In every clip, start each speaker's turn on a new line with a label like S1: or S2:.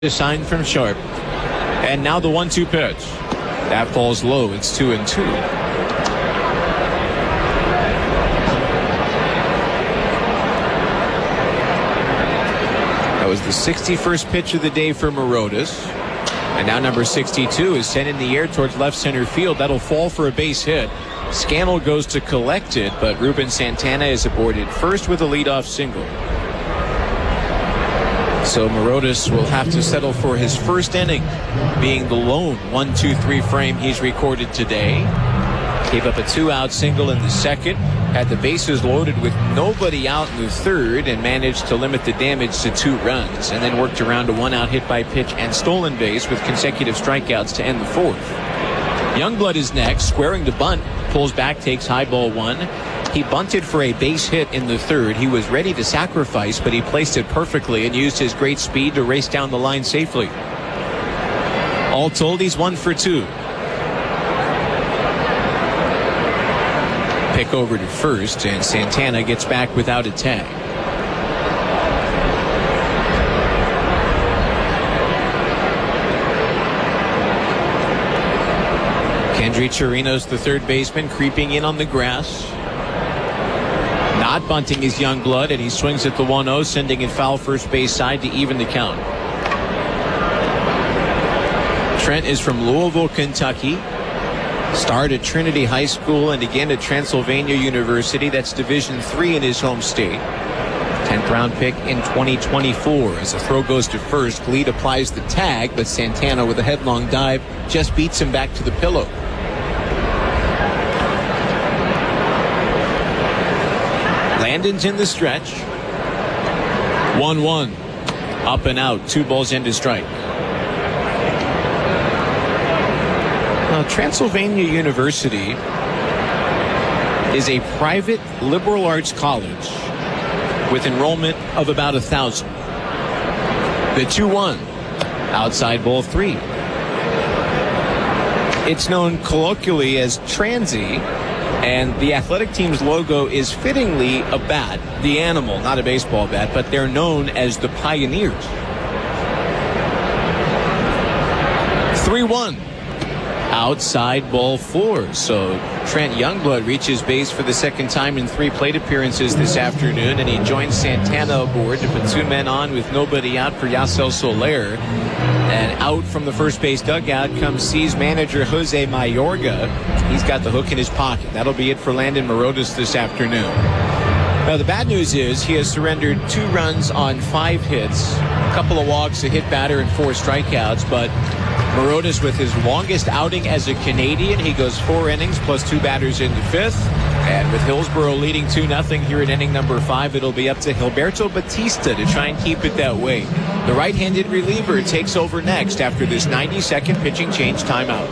S1: The sign from Sharp. And now the 1-2 pitch. That falls low. It's 2-2. That was the 61st pitch of the day for Morotis. And now number 62 is sent in the air towards left center field. That'll fall for a base hit. Scannell goes to collect it, but Ruben Santana is aboarded first with a leadoff single. So Morotis will have to settle for his first inning, being the lone 1-2-3 frame he's recorded today. Gave up a 2-out single in the second, had the bases loaded with nobody out in the third, and managed to limit the damage to 2 runs, and then worked around a 1-out hit by pitch and stolen base with consecutive strikeouts to end the fourth. Youngblood is next, squaring the bunt, pulls back, takes high ball 1. He bunted for a base hit in the third. He was ready to sacrifice, but he placed it perfectly and used his great speed to race down the line safely. All told, he's 1 for 2. Pick over to first, and Santana gets back without a tag. Kendry Chirinos, the third baseman, creeping in on the grass. Not bunting is Youngblood, and he swings at the 1-0, sending it foul first base side to even the count. Trent is from Louisville, Kentucky. Starred at Trinity High School and again at Transylvania University. That's Division III in his home state. 10th round pick in 2024. As the throw goes to first, Gleed applies the tag, but Santana with a headlong dive just beats him back to the pillow. Landon's in the stretch. 1-1. Up and out. 2 balls into strike. Now, Transylvania University is a private liberal arts college with enrollment of about 1,000. The 2-1. Outside ball 3. It's known colloquially as Transy. And the athletic team's logo is fittingly a bat, the animal, not a baseball bat, but they're known as the Pioneers. 3-1. Outside ball 4. So Trent Youngblood reaches base for the second time in 3 plate appearances this afternoon, and he joins Santana aboard to put 2 men on with nobody out for Yasel Soler. And out from the first base dugout comes C's manager Jose Mayorga. He's got the hook in his pocket. That'll be it for Landon Morotis this afternoon. Now, the bad news is he has surrendered 2 runs on 5 hits, a couple of walks, a hit batter, and 4 strikeouts. But Morotis with his longest outing as a Canadian. He goes 4 innings plus 2 batters in the 5th. And with Hillsborough leading 2-0 here at inning number 5, it'll be up to Gilberto Batista to try and keep it that way. The right-handed reliever takes over next after this 90-second pitching change timeout.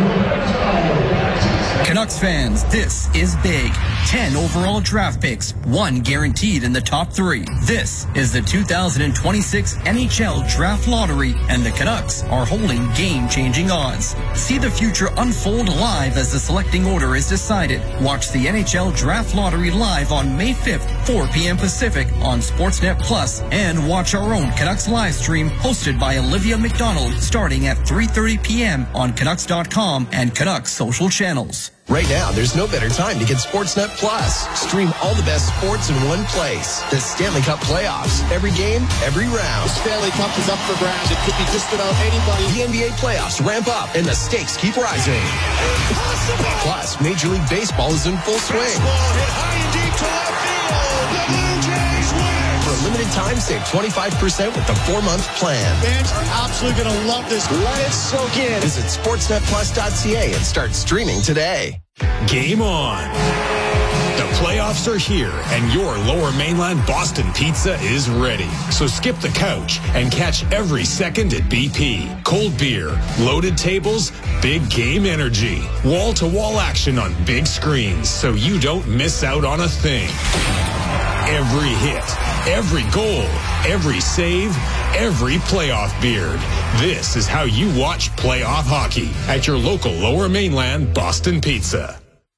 S2: Canucks fans, this is big. 10 overall draft picks, 1 guaranteed in the top 3. This is the 2026 NHL Draft Lottery, and the Canucks are holding game-changing odds. See the future unfold live as the selecting order is decided. Watch the NHL Draft Lottery live on May 5th, 4 p.m. Pacific on Sportsnet Plus, and watch our own Canucks live stream hosted by Olivia McDonald starting at 3:30 p.m. on Canucks.com and Canucks social channels.
S3: Right now, there's no better time to get Sportsnet Plus. Stream all the best sports in one place. The Stanley Cup playoffs. Every game, every round.
S4: The Stanley Cup is up for grabs. It could be just about anybody.
S3: The NBA playoffs ramp up, and the stakes keep rising.
S4: Impossible!
S3: Plus, Major League Baseball is in full swing.
S4: Baseball hit high and deep to left field. The Blue Jays win!
S3: For a limited time, save 25% with the 4-month plan.
S4: Fans are absolutely going to love this. Let it soak in.
S3: Visit sportsnetplus.ca and start streaming today.
S5: Game on. The playoffs are here, and your Lower Mainland Boston Pizza is ready. So skip the couch and catch every second at BP. Cold beer, loaded tables, big game energy, wall-to-wall action on big screens, so you don't miss out on a thing. Every hit, every goal, every save, every playoff beard. This is how you watch playoff hockey at your local Lower Mainland Boston Pizza.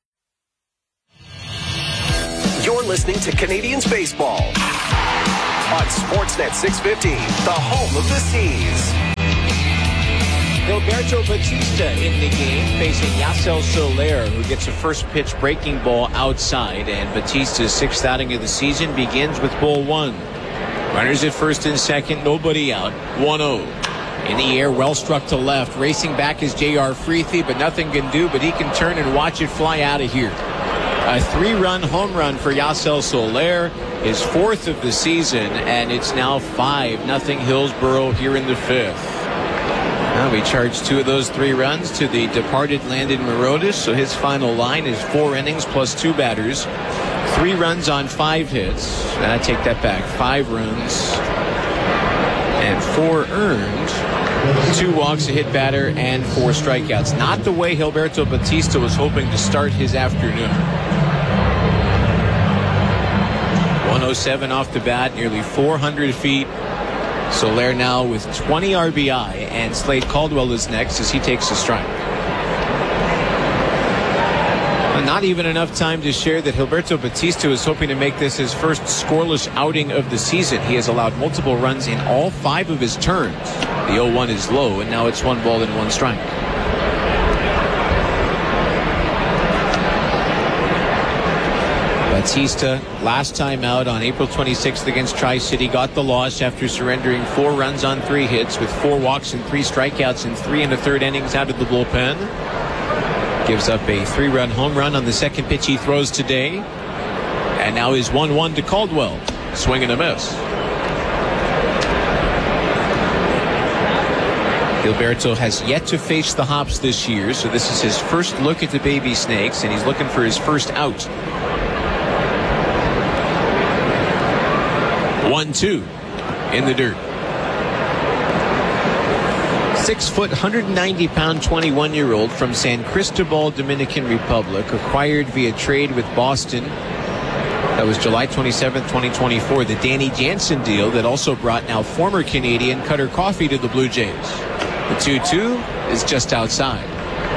S3: You're listening to Canadians Baseball on Sportsnet 650, the home of the Seas.
S1: Gilberto Batista in the game, facing Yasel Soler, who gets a first pitch breaking ball outside. And Batista's 6th outing of the season begins with ball 1. Runners at first and second, nobody out. 1-0. In the air, well struck to left. Racing back is J.R. Freethy, but nothing can do, but he can turn and watch it fly out of here. A 3-run home run for Yasel Soler, his 4th of the season, and it's now 5-0 Hillsboro here in the 5th. Now we charge 2 of those 3 runs to the departed Landon Marotis, so his final line is 4 innings plus 2 batters. 3 runs on 5 hits. And I take that back. 5 runs and 4 earned. 2 walks, a hit batter, and 4 strikeouts. Not the way Gilberto Batista was hoping to start his afternoon. 107 off the bat, nearly 400 feet. Soler now with 20 RBI, and Slade Caldwell is next as he takes a strike. Not even enough time to share that Gilberto Batista is hoping to make this his first scoreless outing of the season. He has allowed multiple runs in all 5 of his turns. The 0-1 is low, and now it's 1 ball and 1 strike. Batista, last time out on April 26th against Tri-City, got the loss after surrendering 4 runs on 3 hits with 4 walks and 3 strikeouts in 3 1/3 innings out of the bullpen. Gives up a 3-run home run on the second pitch he throws today. And now is 1-1 to Caldwell. Swing and a miss. Gilberto has yet to face the hops this year, so this is his first look at the Baby Snakes, and he's looking for his first out. 1-2 in the dirt. 6 foot, 190-pound, 21-year-old from San Cristobal, Dominican Republic, acquired via trade with Boston. That was July 27, 2024. The Danny Jansen deal that also brought now former Canadian Cutter Coffey to the Blue Jays. The 2-2 is just outside.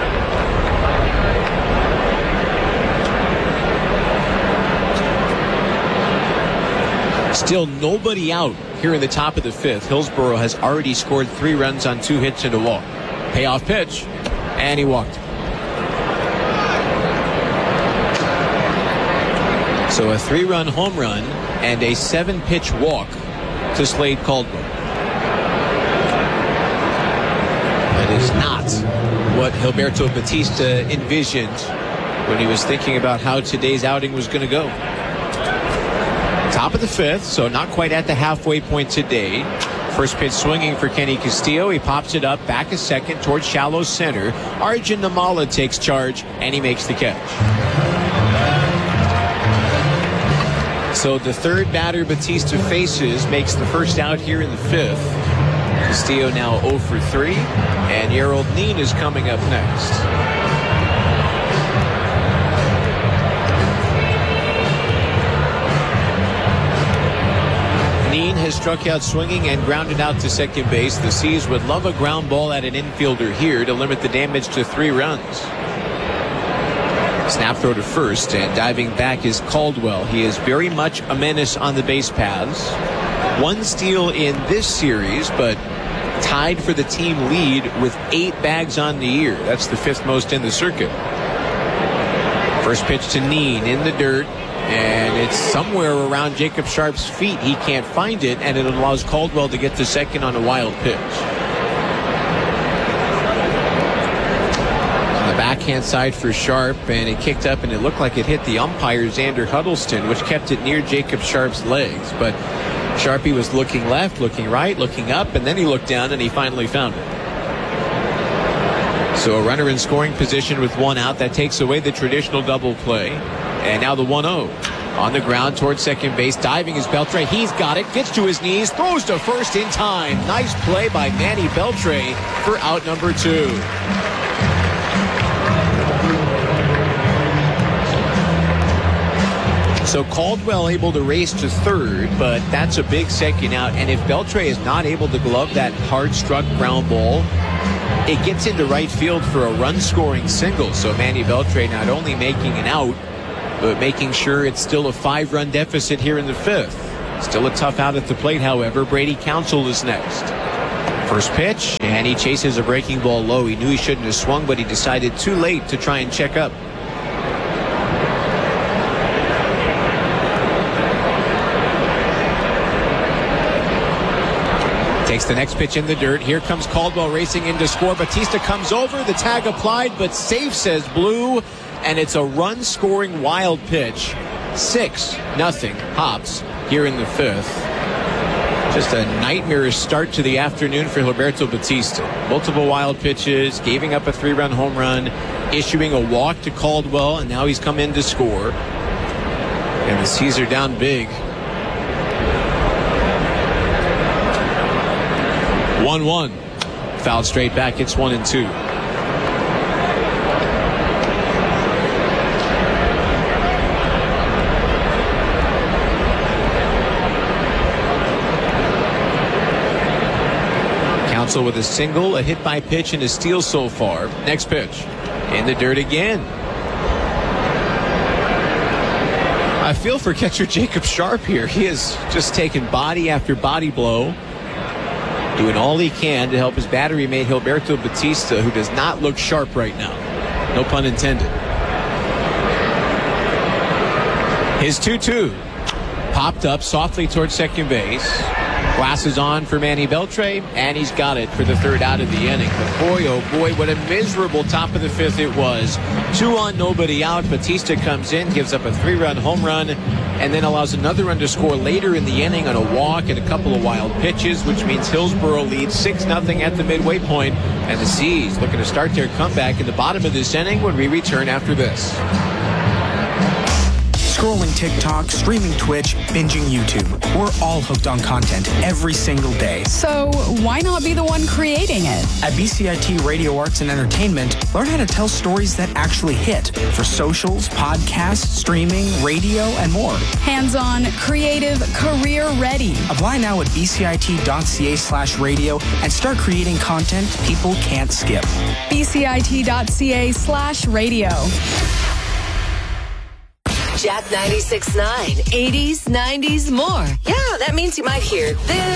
S1: Still nobody out here in the top of the 5th. Hillsboro has already scored 3 runs on 2 hits and a walk. Payoff pitch, and he walked. So a 3-run home run and a 7-pitch walk to Slade Caldwell. That is not what Gilberto Batista envisioned when he was thinking about how today's outing was going to go. Top of the 5th, so not quite at the halfway point today. First pitch swinging for Kenny Castillo. He pops it up, back a second towards shallow center. Arjun Namala takes charge, and he makes the catch. So the 3rd batter Batista faces makes the first out here in the 5th. Castillo now 0 for 3, and Yerald Neen is coming up next. Neen has struck out swinging and grounded out to second base. The C's would love a ground ball at an infielder here to limit the damage to 3 runs. Snap throw to first, and diving back is Caldwell. He is very much a menace on the base paths. 1 steal in this series, but tied for the team lead with 8 bags on the year. That's the 5th most in the circuit. First pitch to Neen in the dirt. And it's somewhere around Jacob Sharp's feet. He can't find it, and it allows Caldwell to get to second on a wild pitch. On the backhand side for Sharp, and it kicked up, and it looked like it hit the umpire, Xander Huddleston, which kept it near Jacob Sharp's legs. But Sharpie was looking left, looking right, looking up, and then he looked down, and he finally found it. So a runner in scoring position with 1 out. That takes away the traditional double play. And now the 1-0. On the ground towards second base. Diving is Beltre. He's got it. Gets to his knees. Throws to first in time. Nice play by Manny Beltre for out number 2. So Caldwell able to race to 3rd, but that's a big second out. And if Beltre is not able to glove that hard-struck ground ball, it gets into right field for a run-scoring single. So Manny Beltre not only making an out, but making sure it's still a 5-run deficit here in the 5th. Still a tough out at the plate, however. Brady Counsell is next. First pitch, and he chases a breaking ball low. He knew he shouldn't have swung, but he decided too late to try and check up. Takes the next pitch in the dirt. Here comes Caldwell racing in to score. Bautista comes over. The tag applied, but safe, says Blue. And it's a run-scoring wild pitch. 6-0 Hops here in the fifth. Just a nightmarish start to the afternoon for Gilberto Bautista. Multiple wild pitches, giving up a 3-run home run, issuing a walk to Caldwell, and now he's come in to score. And the C's are down big. 1-1. Fouled straight back. It's 1-2. Counsell with a single, a hit by pitch, and a steal so far. Next pitch. In the dirt again. I feel for catcher Jacob Sharp here. He has just taken body after body blow, doing all he can to help his battery mate Gilberto Bautista, who does not look sharp right now. No pun intended. His 2-2 popped up softly towards second base. Glasses on for Manny Beltre, and he's got it for the third out of the inning. But boy, oh boy, what a miserable top of the fifth it was. 2 on, nobody out. Bautista comes in, gives up a 3-run home run, and then allows another run to score later in the inning on a walk and a couple of wild pitches, which means Hillsboro leads 6-0 at the midway point, and the C's looking to start their comeback in the bottom of this inning when we return after this.
S6: Scrolling TikTok, streaming Twitch, binging YouTube. We're all hooked on content every single day.
S7: So why not be the one creating it?
S6: At BCIT Radio Arts and Entertainment, learn how to tell stories that actually hit for socials, podcasts, streaming, radio, and more.
S7: Hands-on, creative, career-ready.
S6: Apply now at bcit.ca/radio and start creating content people can't skip.
S7: bcit.ca/radio.
S8: Jack 96.9, 80s, 90s, more. Yeah, that means you might hear this.